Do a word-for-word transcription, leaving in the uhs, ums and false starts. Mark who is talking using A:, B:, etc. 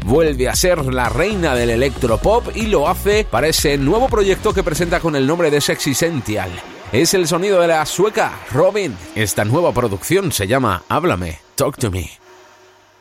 A: vuelve a ser la reina del electropop y lo hace para ese nuevo proyecto que presenta con el nombre de Sexy Sensual. Es el sonido de la sueca Robyn. Esta nueva producción se llama Háblame, Talk to Me.